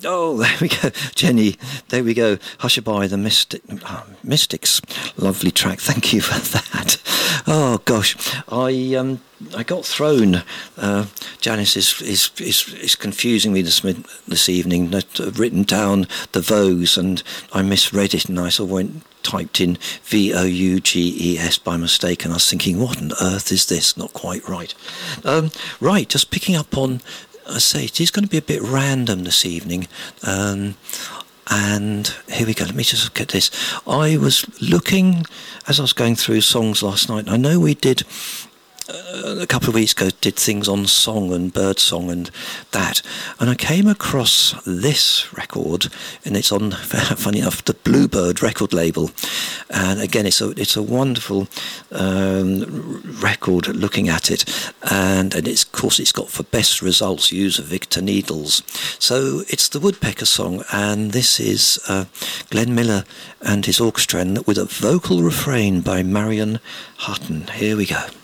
Oh, there we go, Jenny. There we go. Hushabye, the Mystics. Lovely track. Thank you for that. Oh gosh, I got thrown. Janice is confusing me this evening. I've written down the Vogues and I misread it, and I sort of typed in VOUGES by mistake, and I was thinking, what on earth is this? Not quite right. Right, just picking up on. I say it is going to be a bit random this evening, and here we go. Let me just look at this. I was looking as I was going through songs last night. I know we did a couple of weeks ago did things on song and bird song and that, and I came across this record, and it's on, funny enough, the Bluebird record label, and again it's a wonderful record looking at it, and it's, of course, it's got for best results use of Victor Needles. So it's the Woodpecker song, and this is Glenn Miller and his orchestra with a vocal refrain by Marion Hutton. Here we go.